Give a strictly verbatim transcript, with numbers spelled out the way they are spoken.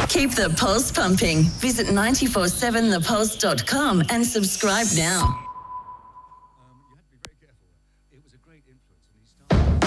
Keep the pulse pumping. Visit nine four seven the pulse dot com and subscribe now.